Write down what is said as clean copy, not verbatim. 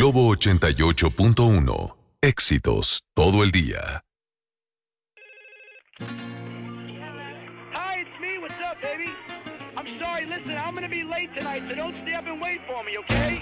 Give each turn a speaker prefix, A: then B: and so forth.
A: Globo 88.1. Éxitos todo el día.
B: Hi, it's me. What's up, baby? I'm sorry. Listen, I'm gonna be late tonight, so don't stay up and wait for me, okay?